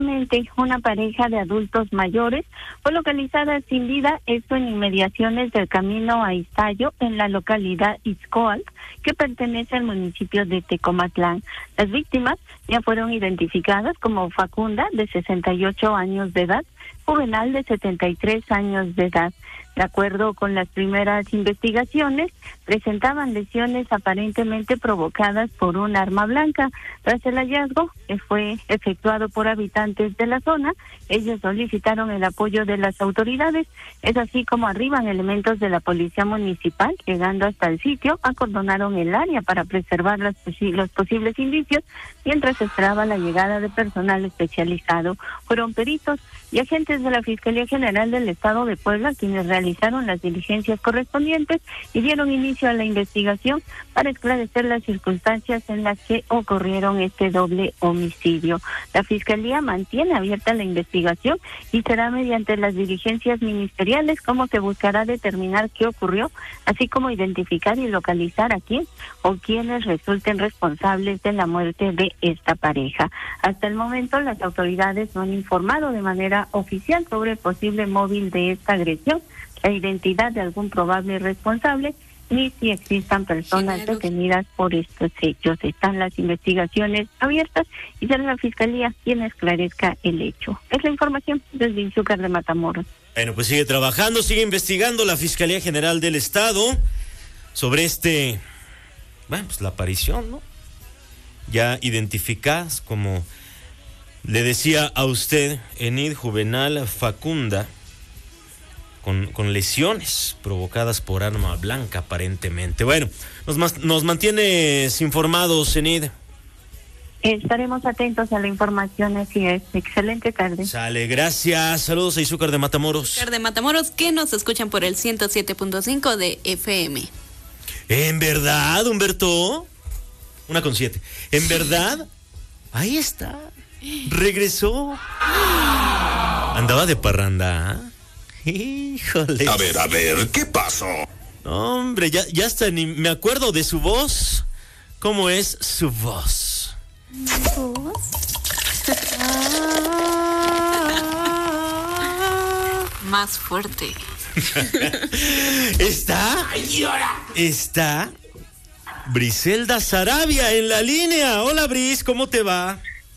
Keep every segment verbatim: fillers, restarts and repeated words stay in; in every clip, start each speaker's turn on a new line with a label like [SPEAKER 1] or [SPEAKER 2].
[SPEAKER 1] Una pareja de adultos mayores fue localizada sin vida, esto en inmediaciones del camino a Iztayo, en la localidad Ixcoac, que pertenece al municipio de Tecomatlán. Las víctimas ya fueron identificadas como Facunda, de sesenta y ocho años de edad, Juvenal, de setenta y tres años de edad. De acuerdo con las primeras investigaciones, presentaban lesiones aparentemente provocadas por un arma blanca. Tras el hallazgo, que fue efectuado por habitantes de la zona, ellos solicitaron el apoyo de las autoridades. Es así como arriban elementos de la policía municipal, llegando hasta el sitio, acordonaron el área para preservar las posi- los posibles indicios, mientras esperaba la llegada de personal especializado. Fueron peritos y agentes de la Fiscalía General del Estado de Puebla quienes realizaron las diligencias correspondientes y dieron inicio a la investigación para esclarecer las circunstancias en las que ocurrieron este doble homicidio. La Fiscalía mantiene abierta la investigación y será mediante las diligencias ministeriales como se buscará determinar qué ocurrió, así como identificar y localizar a quién o quienes resulten responsables de la muerte de esta pareja. Hasta el momento, las autoridades no han informado de manera oficial sobre el posible móvil de esta agresión, la identidad de algún probable responsable, ni si existan personas detenidas por estos hechos. Están las investigaciones abiertas y será la Fiscalía quien esclarezca el hecho. Es la información desde Izúcar de Matamoros.
[SPEAKER 2] Bueno, pues sigue trabajando, sigue investigando la Fiscalía General del Estado sobre este, bueno, pues la aparición, ¿no? Ya identificadas como le decía a usted, Enid, Juvenal Facunda, con, con lesiones provocadas por arma blanca aparentemente. Bueno, nos, nos mantienes informados, Enid.
[SPEAKER 1] Estaremos atentos a la información, así es. Excelente tarde.
[SPEAKER 2] Sale, gracias. Saludos a Izúcar de Matamoros.
[SPEAKER 3] Izúcar de Matamoros, que nos escuchan por el ciento siete punto cinco de F M.
[SPEAKER 2] ¿En verdad, Humberto? Una con siete. ¿En verdad? Ahí está. Regresó. Andaba de parranda. Híjole.
[SPEAKER 4] A ver, a ver, ¿qué pasó?
[SPEAKER 2] Hombre, ya, ya hasta ni me acuerdo de su voz. ¿Cómo es su voz?
[SPEAKER 3] ¿Su voz? Más fuerte.
[SPEAKER 2] ¿Está? ¿Está? Briselda Sarabia en la línea. Hola, Bris, ¿cómo te va?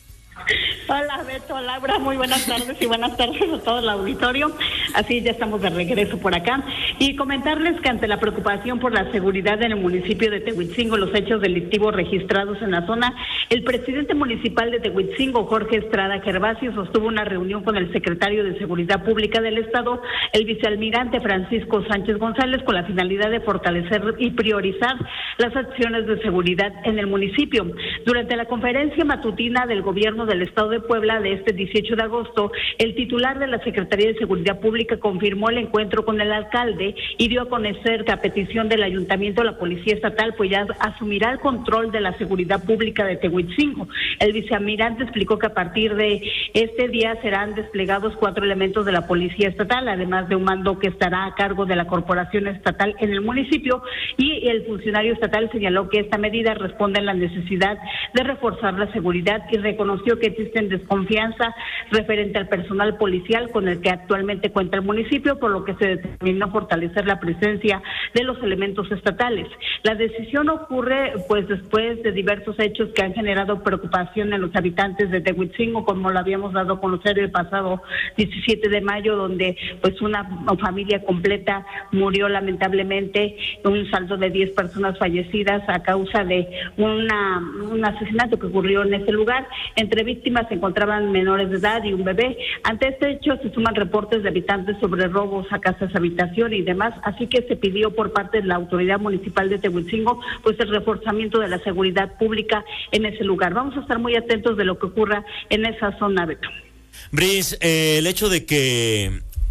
[SPEAKER 5] Hola Beto, Laura, muy buenas tardes y buenas tardes a todo el auditorio. Así ya estamos de regreso por acá y comentarles que ante la preocupación por la seguridad en el municipio de Tehuitzingo, los hechos delictivos registrados en la zona, el presidente municipal de Tehuitzingo, Jorge Estrada Gervasio, sostuvo una reunión con el secretario de Seguridad Pública del Estado, el vicealmirante Francisco Sánchez González, con la finalidad de fortalecer y priorizar las acciones de seguridad en el municipio. Durante la conferencia matutina del gobierno del Estado de Puebla de este dieciocho de agosto, el titular de la Secretaría de Seguridad Pública confirmó el encuentro con el alcalde y dio a conocer que a petición del ayuntamiento la Policía Estatal pues ya asumirá el control de la seguridad pública de Tehuitzingo. El vicealmirante explicó que a partir de este día serán desplegados cuatro elementos de la Policía Estatal, además de un mando que estará a cargo de la Corporación Estatal en el municipio, y el funcionario estatal señaló que esta medida responde a la necesidad de reforzar la seguridad y reconoció que existen desconfianza referente al personal policial con el que actualmente cuenta el municipio, por lo que se determinó fortalecer la presencia de los elementos estatales. La decisión ocurre pues después de diversos hechos que han generado preocupación en los habitantes de Tehuitzingo, como lo habíamos dado a conocer el pasado diecisiete de mayo, donde pues una familia completa murió lamentablemente, un saldo de diez personas fallecidas a causa de una un asesinato que ocurrió en ese lugar. Entre víctimas se encontraban menores de edad y un bebé. Ante este hecho se suman reportes de habitantes sobre robos a casas, habitación y demás, así que se pidió por parte de la autoridad municipal de Tehuitzingo pues el reforzamiento de la seguridad pública en ese lugar. Vamos a estar muy atentos de lo que ocurra en esa zona, Beto.
[SPEAKER 2] Bris, eh, el hecho de que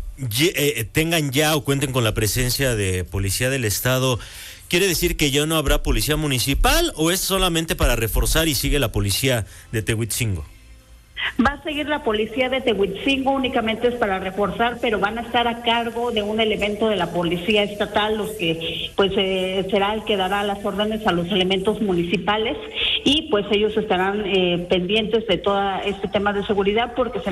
[SPEAKER 2] eh, tengan ya o cuenten con la presencia de policía del estado, ¿quiere decir que ya no habrá policía municipal o es solamente para reforzar y sigue la policía de Tehuitzingo?
[SPEAKER 5] Va a seguir la policía de Tehuitzingo, únicamente es para reforzar, pero van a estar a cargo de un elemento de la policía estatal, los que pues eh, será el que dará las órdenes a los elementos municipales. y pues ellos estarán eh, pendientes de todo este tema de seguridad porque será